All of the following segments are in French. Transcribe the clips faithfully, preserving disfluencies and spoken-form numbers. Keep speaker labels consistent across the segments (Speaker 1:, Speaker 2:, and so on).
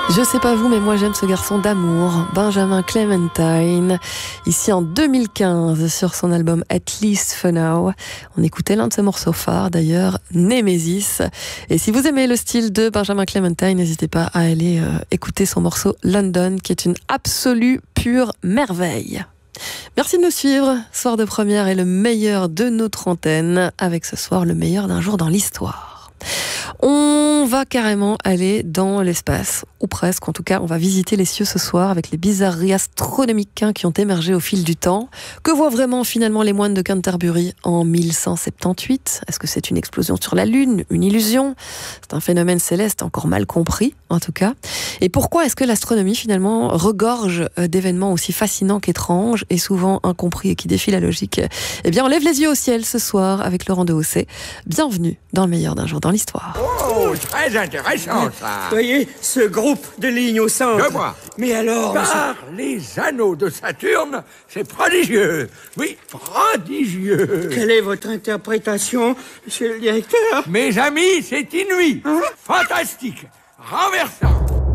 Speaker 1: Je sais pas vous, mais moi j'aime ce garçon d'amour, Benjamin Clementine, ici en deux mille quinze sur son album At Least For Now. On écoutait l'un de ses morceaux phares d'ailleurs, Nemesis. Et si vous aimez le style de Benjamin Clementine, n'hésitez pas à aller euh, écouter son morceau London, qui est une absolue pure merveille. Merci de nous suivre. Soir de première est le meilleur de notre antenne, avec ce soir le meilleur d'un jour dans l'histoire. On va carrément aller dans l'espace, ou presque, en tout cas, on va visiter les cieux ce soir avec les bizarreries astronomiques qui ont émergé au fil du temps. Que voient vraiment finalement les moines de Canterbury en mille cent soixante-dix-huit ? Est-ce que c'est une explosion sur la Lune, une illusion ? C'est un phénomène céleste encore mal compris, en tout cas. Et pourquoi est-ce que l'astronomie finalement regorge d'événements aussi fascinants qu'étranges et souvent incompris et qui défient la logique ? Eh bien, on lève les yeux au ciel ce soir avec Laurent Dehaussé. Bienvenue dans le meilleur d'un jour dans l'histoire.
Speaker 2: Oh, très intéressant, ça.
Speaker 3: Voyez, ce groupe de lignes au centre.
Speaker 2: Je vois.
Speaker 3: Mais alors...
Speaker 2: Par les anneaux de Saturne, c'est prodigieux. Oui, prodigieux.
Speaker 3: Quelle est votre interprétation, monsieur le directeur?
Speaker 2: Mes amis, c'est inouï.
Speaker 3: Hein?
Speaker 2: Fantastique. Renversant.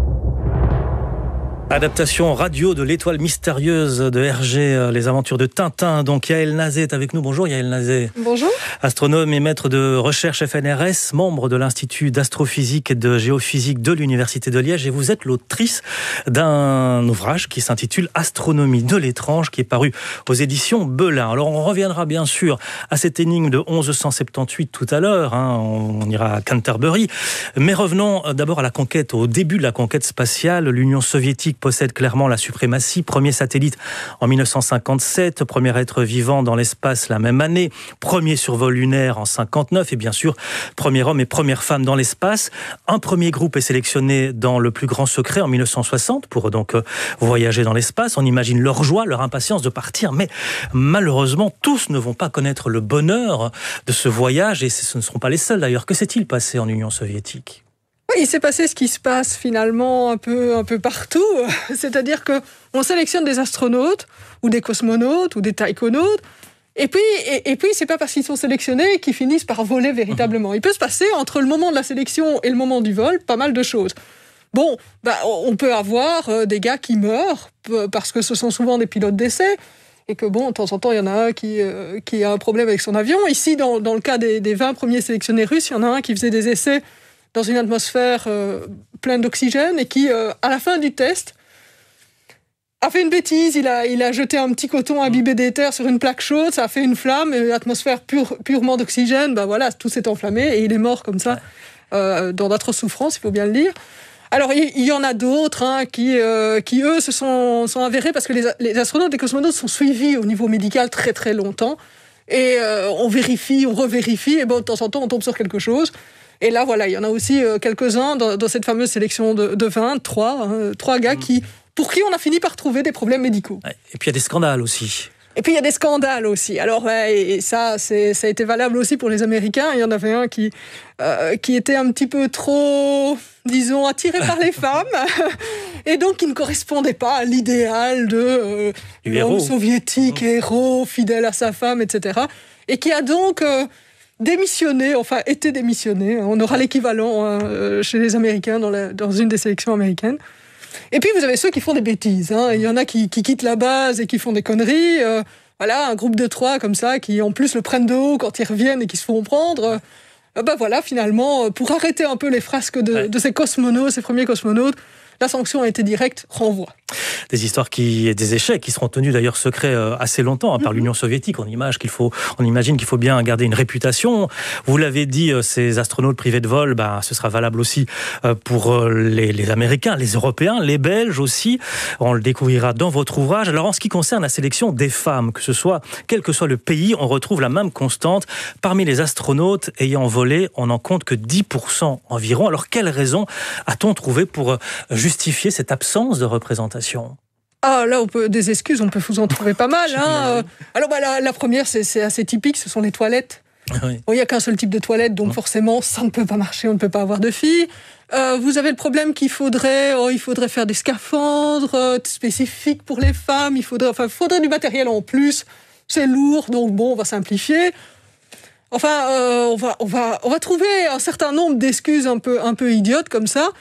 Speaker 4: Adaptation radio de l'étoile mystérieuse de Hergé, les aventures de Tintin. Donc Yael Nazé est avec nous. Bonjour Yael Nazé.
Speaker 1: Bonjour. Astronome
Speaker 4: et maître de recherche F N R S, membre de l'Institut d'astrophysique et de géophysique de l'Université de Liège. Et vous êtes l'autrice d'un ouvrage qui s'intitule Astronomie de l'étrange, qui est paru aux éditions Belin. Alors on reviendra bien sûr à cette énigme de onze cent soixante-dix-huit tout à l'heure. Hein. On ira à Canterbury. Mais revenons d'abord à la conquête, au début de la conquête spatiale. L'Union soviétique possède clairement la suprématie. Premier satellite en mille neuf cent cinquante-sept, premier être vivant dans l'espace la même année, premier survol lunaire en cinquante-neuf et bien sûr, premier homme et première femme dans l'espace. Un premier groupe est sélectionné dans le plus grand secret en mille neuf cent soixante pour donc euh, voyager dans l'espace. On imagine leur joie, leur impatience de partir, mais malheureusement, tous ne vont pas connaître le bonheur de ce voyage et ce ne seront pas les seuls d'ailleurs. Que s'est-il passé en Union soviétique ?
Speaker 5: Il s'est passé ce qui se passe finalement un peu, un peu partout, c'est-à-dire qu'on sélectionne des astronautes ou des cosmonautes ou des taïkonautes, et puis, et, et puis c'est pas parce qu'ils sont sélectionnés qu'ils finissent par voler véritablement. Il peut se passer entre le moment de la sélection et le moment du vol pas mal de choses. Bon, bah, on peut avoir des gars qui meurent parce que ce sont souvent des pilotes d'essai, et que bon, de temps en temps, il y en a un qui, euh, qui a un problème avec son avion. Ici, dans, dans le cas des, des vingt premiers sélectionnés russes, il y en a un qui faisait des essais dans une atmosphère euh, pleine d'oxygène et qui, euh, à la fin du test, a fait une bêtise. Il a, il a jeté un petit coton imbibé d'éther sur une plaque chaude, ça a fait une flamme, et l'atmosphère pure, purement d'oxygène, ben voilà, tout s'est enflammé et il est mort comme ça, euh, dans d'atroces souffrances, il faut bien le dire. Alors, il, il y en a d'autres hein, qui, euh, qui, eux, se sont, sont avérés parce que les, les astronautes et cosmonautes sont suivis au niveau médical très très longtemps et euh, on vérifie, on revérifie, et bon, de temps en temps, on tombe sur quelque chose. Et là, voilà, il y en a aussi euh, quelques-uns dans, dans cette fameuse sélection de, de vingt, trois, hein, trois gars qui, pour qui on a fini par trouver des problèmes médicaux.
Speaker 4: Et puis il y a des scandales aussi.
Speaker 5: Et puis il y a des scandales aussi. Alors, ouais, et ça, c'est, ça a été valable aussi pour les Américains. Il y en avait un qui, euh, qui était un petit peu trop, disons, attiré par les femmes, et donc qui ne correspondait pas à l'idéal de euh, l'homme soviétique, mmh. héros, fidèle à sa femme, et cetera. Et qui a donc... Euh, démissionné, enfin été démissionné. On aura l'équivalent hein, chez les Américains dans, la, dans une des sélections américaines. Et puis vous avez ceux qui font des bêtises. Hein. Il y en a qui, qui quittent la base et qui font des conneries. Euh, voilà, un groupe de trois comme ça qui en plus le prennent de haut quand ils reviennent et qui se font prendre. Euh, ben voilà, finalement, pour arrêter un peu les frasques de, ouais. de ces cosmonautes, ces premiers cosmonautes, la sanction a été directe, renvoi.
Speaker 4: Des histoires qui, des échecs qui seront tenus d'ailleurs secrets assez longtemps hein, par mm-hmm. l'Union soviétique. On imagine qu'il faut, on imagine qu'il faut bien garder une réputation. Vous l'avez dit, ces astronautes privés de vol, ben, ce sera valable aussi pour les, les Américains, les Européens, les Belges aussi. On le découvrira dans votre ouvrage. Alors en ce qui concerne la sélection des femmes, que ce soit, quel que soit le pays, on retrouve la même constante. Parmi les astronautes ayant volé, on n'en compte que dix pour cent environ. Alors quelle raison a-t-on trouvé pour justifier cette absence de représentation ?
Speaker 5: Ah, là, on peut, des excuses, on peut vous en trouver pas mal. Hein. Alors, bah, la, la première, c'est, c'est assez typique, ce sont les toilettes. Oui. Bon, il n'y a qu'un seul type de toilette, donc mmh. forcément, ça ne peut pas marcher, on ne peut pas avoir de filles. Euh, vous avez le problème qu'il faudrait, oh, il faudrait faire des scaphandres euh, spécifiques pour les femmes, il faudrait, enfin, il faudrait du matériel en plus. C'est lourd, donc bon, on va simplifier. Enfin, euh, on, va, on, va, on va trouver un certain nombre d'excuses un peu, un peu idiotes comme ça.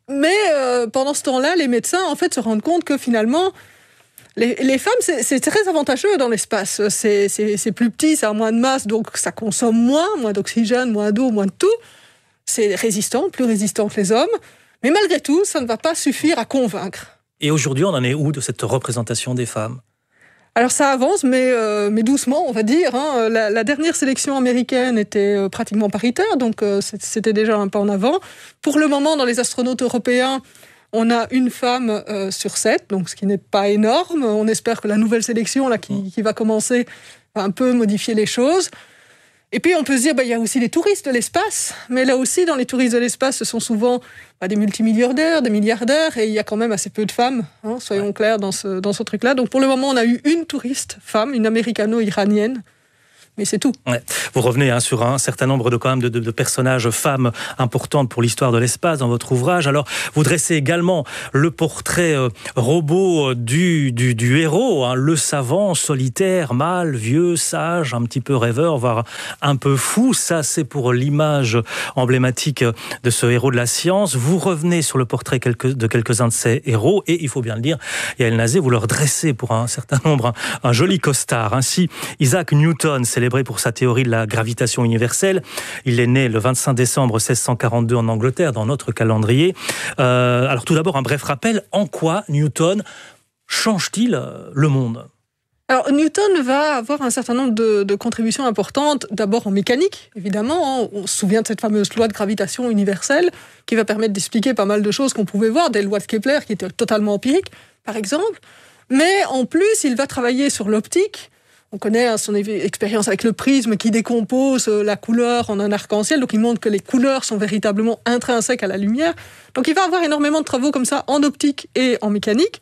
Speaker 5: Mais euh, pendant ce temps-là, les médecins en fait se rendent compte que finalement, les, les femmes, c'est, c'est très avantageux dans l'espace. C'est, c'est, c'est plus petit, ça a moins de masse, donc ça consomme moins, moins d'oxygène, moins d'eau, moins de tout. C'est résistant, plus résistant que les hommes. Mais malgré tout, ça ne va pas suffire à convaincre.
Speaker 4: Et aujourd'hui, on en est où de cette représentation des femmes ?
Speaker 5: Alors ça avance, mais, euh, mais doucement, on va dire. Hein. La, la dernière sélection américaine était euh, pratiquement paritaire, donc euh, c'était déjà un pas en avant. Pour le moment, dans les astronautes européens, on a une femme euh, sur sept, donc ce qui n'est pas énorme. On espère que la nouvelle sélection là, qui, qui va commencer va un peu modifier les choses. Et puis on peut se dire, bah, il y a aussi les touristes de l'espace, mais là aussi, dans les touristes de l'espace, ce sont souvent bah, des multimilliardaires, des milliardaires, et il y a quand même assez peu de femmes, hein, soyons clairs dans ce, dans ce truc-là. Donc pour le moment, on a eu une touriste femme, une américano-iranienne, mais c'est tout.
Speaker 4: Ouais. Vous revenez hein, sur un certain nombre de, quand même, de, de, de personnages femmes importantes pour l'histoire de l'espace dans votre ouvrage. Alors, vous dressez également le portrait euh, robot du, du, du héros, hein, le savant, solitaire, mâle, vieux, sage, un petit peu rêveur, voire un peu fou. Ça, c'est pour l'image emblématique de ce héros de la science. Vous revenez sur le portrait quelques, de quelques-uns de ces héros et, il faut bien le dire, Yael Nazé, vous leur dressez pour un certain nombre un, un joli costard. Ainsi, Isaac Newton, c'est célébré pour sa théorie de la gravitation universelle. Il est né le vingt-cinq décembre seize cent quarante-deux en Angleterre, dans notre calendrier. Euh, alors tout d'abord, un bref rappel, en quoi Newton change-t-il le monde ?
Speaker 5: Alors, Newton va avoir un certain nombre de, de contributions importantes, d'abord en mécanique, évidemment. Hein. On se souvient de cette fameuse loi de gravitation universelle qui va permettre d'expliquer pas mal de choses qu'on pouvait voir, des lois de Kepler qui étaient totalement empiriques, par exemple. Mais en plus, il va travailler sur l'optique. On connaît hein, son expérience avec le prisme qui décompose la couleur en un arc-en-ciel. Donc, il montre que les couleurs sont véritablement intrinsèques à la lumière. Donc, il va avoir énormément de travaux comme ça en optique et en mécanique.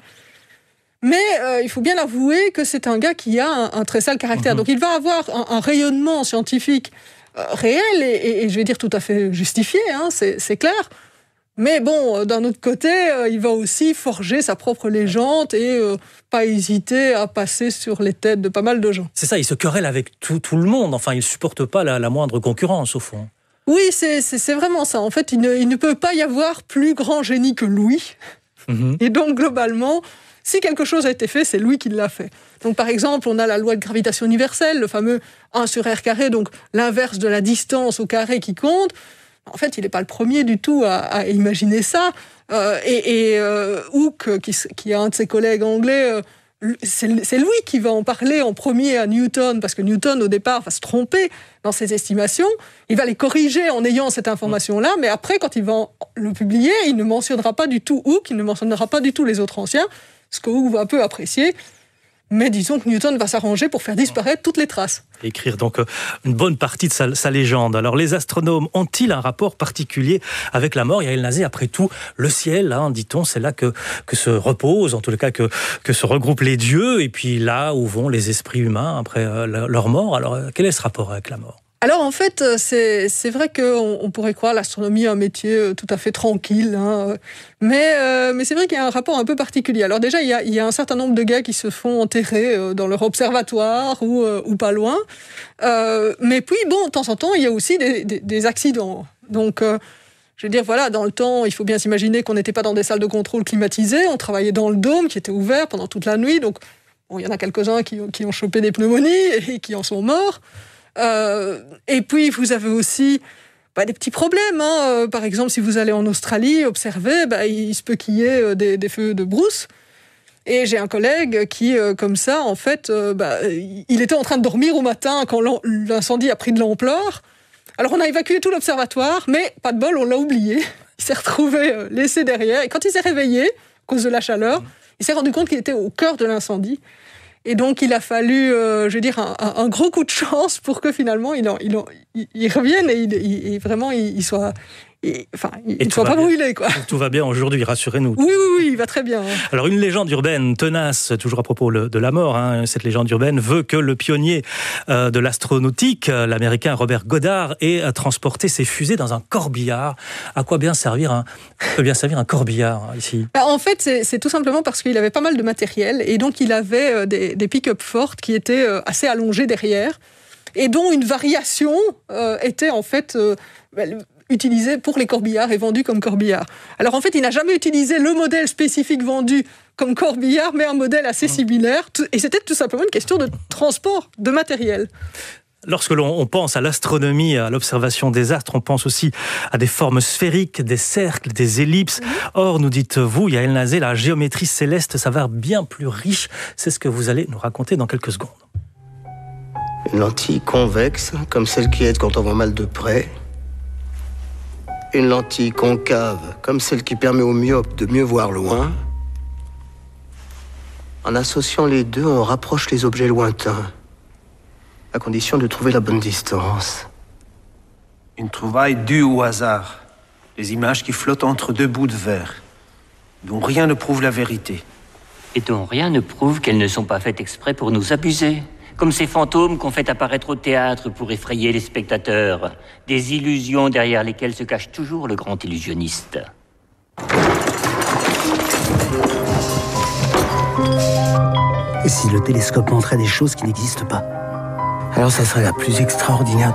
Speaker 5: Mais euh, il faut bien avouer que c'est un gars qui a un, un très sale caractère. Mmh. Donc, il va avoir un, un rayonnement scientifique euh, réel et, et, et je vais dire tout à fait justifié, hein, c'est, c'est clair. Mais bon, d'un autre côté, euh, il va aussi forger sa propre légende et euh, pas hésiter à passer sur les têtes de pas mal de gens.
Speaker 4: C'est ça, il se querelle avec tout, tout le monde. Enfin, il ne supporte pas la, la moindre concurrence, au fond.
Speaker 5: Oui, c'est, c'est, c'est vraiment ça. En fait, il ne, il ne peut pas y avoir plus grand génie que lui. Mmh. Et donc, globalement, si quelque chose a été fait, c'est lui qui l'a fait. Donc, par exemple, on a la loi de gravitation universelle, le fameux un sur R carré, donc l'inverse de la distance au carré qui compte. En fait, il n'est pas le premier du tout à, à imaginer ça. Euh, et et euh, Hooke, qui, qui est un de ses collègues anglais, euh, c'est, c'est lui qui va en parler en premier à Newton, parce que Newton, au départ, va se tromper dans ses estimations. Il va les corriger en ayant cette information-là, mais après, quand il va le publier, il ne mentionnera pas du tout Hooke, il ne mentionnera pas du tout les autres anciens, ce que Hooke va un peu apprécier. Mais disons que Newton va s'arranger pour faire disparaître toutes les traces.
Speaker 4: Écrire donc une bonne partie de sa, sa légende. Alors les astronomes ont-ils un rapport particulier avec la mort ? Yael Nazé, après tout, le ciel, hein, dit-on, c'est là que, que se reposent, en tout cas que, que se regroupent les dieux, et puis là où vont les esprits humains après euh, leur mort. Alors quel est ce rapport avec la mort ?
Speaker 5: Alors en fait, c'est, c'est vrai qu'on on pourrait croire l'astronomie un métier tout à fait tranquille, hein, mais, euh, mais c'est vrai qu'il y a un rapport un peu particulier. Alors déjà, il y a, il y a un certain nombre de gars qui se font enterrer dans leur observatoire ou, euh, ou pas loin, euh, mais puis bon, de temps en temps, il y a aussi des, des, des accidents. Donc, euh, je veux dire, voilà, dans le temps, il faut bien s'imaginer qu'on n'était pas dans des salles de contrôle climatisées, on travaillait dans le dôme qui était ouvert pendant toute la nuit, donc bon, il y en a quelques-uns qui, qui ont chopé des pneumonies et qui en sont morts. Euh, et puis vous avez aussi bah, des petits problèmes. Hein. Euh, par exemple, si vous allez en Australie observer, bah, il se peut qu'il y ait des, des feux de brousse. Et j'ai un collègue qui, euh, comme ça, en fait, euh, bah, il était en train de dormir au matin quand l'incendie a pris de l'ampleur. Alors on a évacué tout l'observatoire, mais pas de bol, on l'a oublié. Il s'est retrouvé euh, laissé derrière. Et quand il s'est réveillé, à cause de la chaleur, il s'est rendu compte qu'il était au cœur de l'incendie. Et donc, il a fallu, euh, je veux dire, un, un gros coup de chance pour que finalement, il, en, il, en, il, il revienne et, il, il, et vraiment, il, il soit... Et, enfin, il ne soit pas bien. brûlé, quoi.
Speaker 4: Tout va bien aujourd'hui, rassurez-nous.
Speaker 5: Oui, oui, oui, il va très bien. Hein.
Speaker 4: Alors, une légende urbaine tenace, toujours à propos de la mort, hein, cette légende urbaine veut que le pionnier euh, de l'astronautique, l'américain Robert Goddard, ait transporté ses fusées dans un corbillard. À quoi bien servir un, peut bien servir un corbillard, hein, ici ?
Speaker 5: Bah, en fait, c'est, c'est tout simplement parce qu'il avait pas mal de matériel, et donc il avait euh, des, des pick-up fortes qui étaient euh, assez allongées derrière, et dont une variation euh, était en fait... Euh, utilisé pour les corbillards et vendu comme corbillard. Alors en fait, il n'a jamais utilisé le modèle spécifique vendu comme corbillard, mais un modèle assez similaire. Et c'était tout simplement une question de transport de matériel.
Speaker 4: Lorsque l'on pense à l'astronomie, à l'observation des astres, on pense aussi à des formes sphériques, des cercles, des ellipses. Mmh. Or, nous dites-vous, Yael Nazé, la géométrie céleste s'avère bien plus riche. C'est ce que vous allez nous raconter dans quelques secondes.
Speaker 6: Une lentille convexe, comme celle qui aide quand on voit mal de près. Une lentille concave, comme celle qui permet aux myopes de mieux voir loin. En associant les deux, on rapproche les objets lointains, à condition de trouver la bonne distance.
Speaker 7: Une trouvaille due au hasard. Des images qui flottent entre deux bouts de verre, dont rien ne prouve la vérité.
Speaker 8: Et dont rien ne prouve qu'elles ne sont pas faites exprès pour nous abuser. Comme ces fantômes qu'on fait apparaître au théâtre pour effrayer les spectateurs. Des illusions derrière lesquelles se cache toujours le grand illusionniste.
Speaker 9: Et si le télescope montrait des choses qui n'existent pas? Alors ça serait la plus extraordinaire